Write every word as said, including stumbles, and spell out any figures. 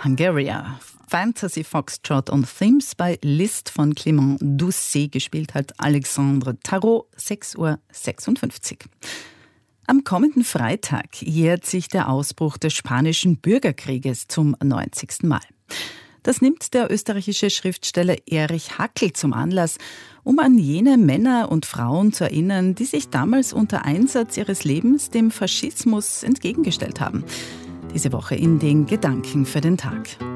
Hungaria. Fantasy Foxtrot on Themes bei Liszt von Clément Doucet, gespielt hat Alexandre Tarot, sechs Uhr sechsundfünfzig. Am kommenden Freitag jährt sich der Ausbruch des Spanischen Bürgerkrieges zum neunzigsten Mal. Das nimmt der österreichische Schriftsteller Erich Hackel zum Anlass, um an jene Männer und Frauen zu erinnern, die sich damals unter Einsatz ihres Lebens dem Faschismus entgegengestellt haben. Diese Woche in den Gedanken für den Tag.